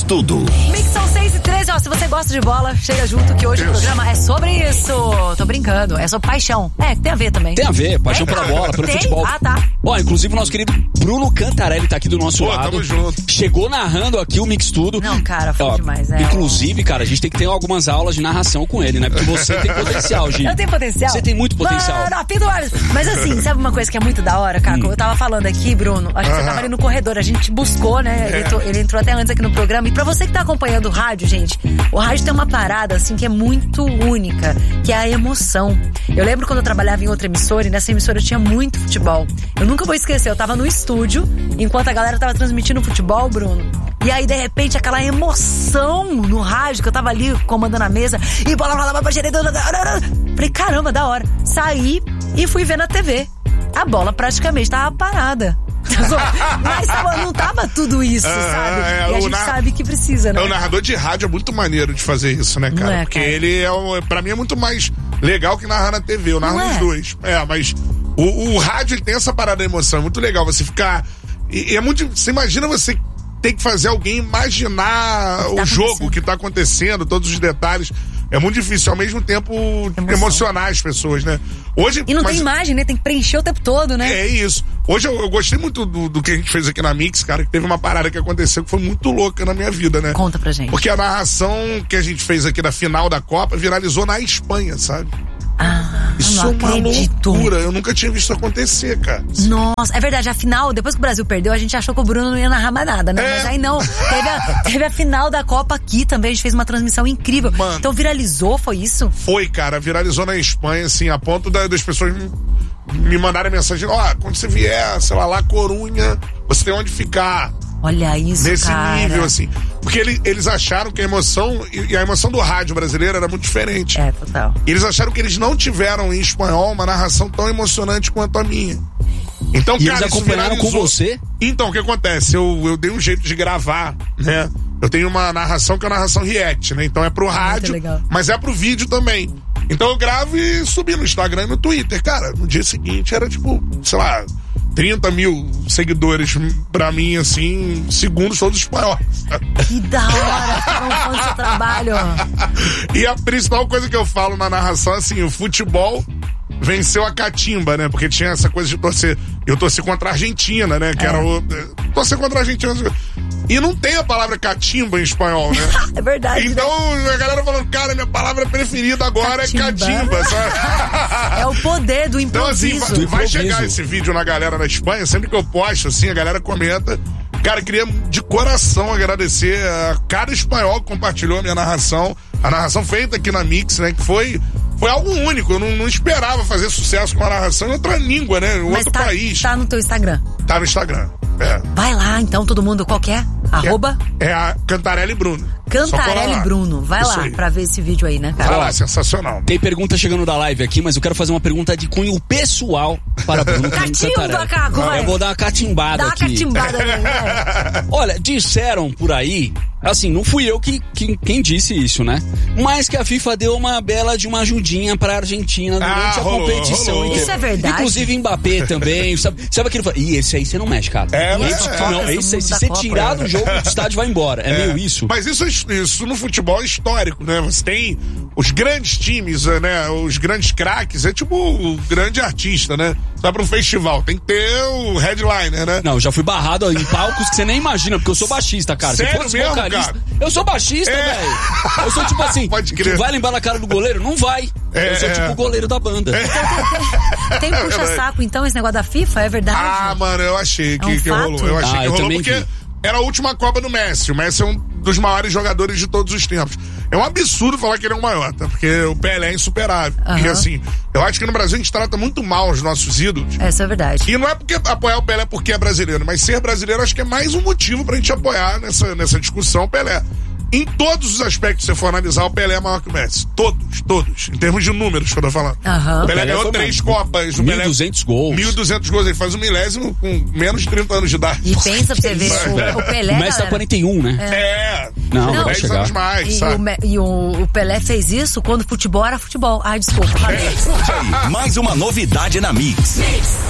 Tudo. Mix são 6h13, ó, se você gosta de bola, chega junto que hoje o programa é sobre isso. Tô brincando, é sobre paixão. Tem a ver também. Tem a ver, paixão pela bola, pelo futebol. Ah, tá. Ó, inclusive o nosso querido Bruno Cantarelli tá aqui do nosso lado. Tamo junto. Chegou narrando aqui o Mix Tudo. Não, cara, foi demais, né? Inclusive, cara, a gente tem que ter algumas aulas de narração com ele, né? Porque você tem potencial, Gi. Eu tenho potencial? Você tem muito potencial. Mas assim, sabe uma coisa que é muito da hora, Caco? Eu tava falando aqui, Bruno, a gente tava ali no corredor, a gente buscou, né? Ele entrou até antes aqui no programa. E pra você que tá acompanhando o rádio, gente, o rádio tem uma parada, assim, que é muito única, que é a emoção. Eu lembro quando eu trabalhava em outra emissora, e nessa emissora eu tinha muito futebol. Eu nunca vou esquecer, eu tava no estúdio, enquanto a galera tava transmitindo futebol, Bruno. E aí, de repente, aquela emoção no rádio, que eu tava ali comandando a mesa, e bola pra direita. Falei, caramba, da hora. Saí e fui ver na TV. A bola praticamente tava parada. Mas não tava tudo isso, sabe? E a gente sabe que precisa, né? O narrador de rádio é muito maneiro de fazer isso, né, cara? Porque ele pra mim é muito mais legal que narrar na TV. Eu narro os dois. Mas o rádio ele tem essa parada de emoção. É muito legal você ficar... E é muito... Você imagina você ter que fazer alguém imaginar o jogo que tá acontecendo, todos os detalhes. É muito difícil, ao mesmo tempo, emocionar as pessoas, né? Hoje, e não tem imagem, né? Tem que preencher o tempo todo, né? É isso. Hoje eu gostei muito do que a gente fez aqui na Mix, cara, que teve uma parada que aconteceu que foi muito louca na minha vida, né? Conta pra gente. Porque a narração que a gente fez aqui da final da Copa viralizou na Espanha, sabe? Isso é uma loucura, eu nunca tinha visto acontecer, cara. Nossa, é verdade, a final, depois que o Brasil perdeu, a gente achou que o Bruno não ia narrar mais nada, né? Mas aí não, teve a final da Copa aqui também, a gente fez uma transmissão incrível. Mano, então viralizou, foi isso? Foi, cara, viralizou na Espanha, assim, a ponto das pessoas me mandarem mensagem, quando você vier, sei lá, Corunha, você tem onde ficar. Olha isso, nesse cara. nível, assim. Porque eles acharam que a emoção, e a emoção do rádio brasileiro era muito diferente. Total. E eles acharam que eles não tiveram em espanhol uma narração tão emocionante quanto a minha. Então, e eles acompanharam com você? Então, o que acontece? Eu dei um jeito de gravar, né? Eu tenho uma narração que é a narração react, né? Então é pro rádio, mas é pro vídeo também. Então eu gravo e subi no Instagram e no Twitter. Cara, no dia seguinte era tipo, sei lá, 30 mil seguidores pra mim, assim, segundos todos espanhóis. Que da hora, ficam fã do seu trabalho. E a principal coisa que eu falo na narração é assim, o futebol venceu a catimba, né? Porque tinha essa coisa de torcer. Eu torci contra a Argentina, né? Que era torcer contra a Argentina. E não tem a palavra catimba em espanhol, né? É verdade. Então a galera falando, cara, minha palavra preferida agora é catimba, sabe? É o poder do improviso. Então assim, vai chegar esse vídeo na galera na Espanha, sempre que eu posto, assim, a galera comenta. Cara, queria de coração agradecer a cada espanhol que compartilhou a minha narração. A narração feita aqui na Mix, né? Que foi algo único. Eu não esperava fazer sucesso com a narração em outra língua, né? Em outro país. Tá no teu Instagram? Tá no Instagram. Vai lá, então, todo mundo, qual que é? Arroba? É a Cantarelli Bruno. Cantarelli Bruno. Vai lá pra ver esse vídeo aí, né, cara? Vai lá, sensacional. Tem pergunta chegando da live aqui, mas eu quero fazer uma pergunta de cunho pessoal para Bruno Cantarelli. Catimba, Caco, vai. Eu vou dar uma catimbada aqui. Dá uma catimbada aí, né? Olha, disseram por aí, assim, não fui eu quem disse isso, né? Mas que a FIFA deu uma bela de uma ajudinha pra Argentina durante a competição. Rolou. Isso é verdade? Inclusive Mbappé também, sabe aquele... Esse aí você não mexe, cara. Esse aí, se você tirar do jogo, do estádio vai embora. É meio isso. Mas isso no futebol é histórico, né? Você tem os grandes times, né? Os grandes craques, é tipo o grande artista, né? Tá pra um festival, tem que ter o headliner, né? Não, eu já fui barrado em palcos que você nem imagina, porque eu sou baixista, cara. Sério se fosse mesmo, vocalista, cara? Eu sou baixista, velho. Eu sou tipo assim, Pode crer. vai lembrar na cara do goleiro? Não vai. Eu sou tipo o goleiro da banda. Tem puxa-saco, então, esse negócio da FIFA? É verdade? Mano, eu achei que rolou. Eu achei que rolou porque era a última Copa do Messi. O Messi é um dos maiores jogadores de todos os tempos. É um absurdo falar que ele é o maior, tá? Porque o Pelé é insuperável. E assim, eu acho que no Brasil a gente trata muito mal os nossos ídolos. Essa é verdade. E não é porque apoiar o Pelé porque é brasileiro, mas ser brasileiro acho que é mais um motivo pra gente apoiar nessa discussão o Pelé. Em todos os aspectos, se você for analisar, o Pelé é maior que o Messi. Todos. Em termos de números, que eu tô falando. O Pelé ganhou 3 Copas. 1.200 gols. 1.200 gols. Ele faz o milésimo com menos de 30 anos de idade. E pensa pra você ver, o Pelé... O Messi tá 41, né? Não, 10 anos mais, sabe? E o Pelé fez isso quando futebol era futebol. Ai, desculpa. Mais uma novidade na Mix.